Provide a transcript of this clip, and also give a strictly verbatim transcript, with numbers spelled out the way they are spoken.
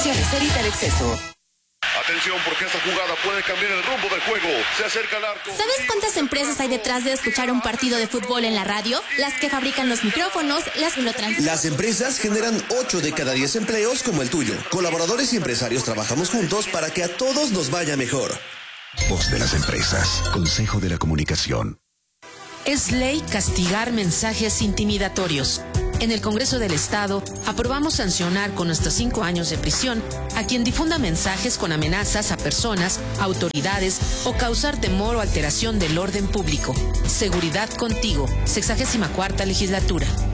Evita el exceso. Atención, porque esta jugada puede cambiar el rumbo del juego. Se acerca al arco. ¿Sabes cuántas empresas hay detrás de escuchar un partido de fútbol en la radio? Las que fabrican los micrófonos, las que lo transmiten. Las empresas generan ocho de cada diez empleos como el tuyo. Colaboradores y empresarios trabajamos juntos para que a todos nos vaya mejor. Voz de las empresas. Consejo de la Comunicación. Es ley castigar mensajes intimidatorios. En el Congreso del Estado, aprobamos sancionar con hasta cinco años de prisión a quien difunda mensajes con amenazas a personas, autoridades o causar temor o alteración del orden público. Seguridad contigo, sexagésima cuarta legislatura.